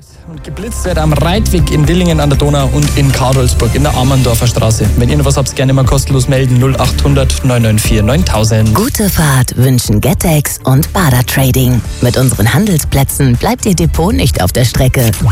Und geblitzt wird am Reitweg in Dillingen an der Donau und in Karolsburg in der Amanndorfer Straße. Wenn ihr noch was habt, gerne mal kostenlos melden. 0800 994 9000. Gute Fahrt wünschen Getex und Bader Trading. Mit unseren Handelsplätzen bleibt Ihr Depot nicht auf der Strecke.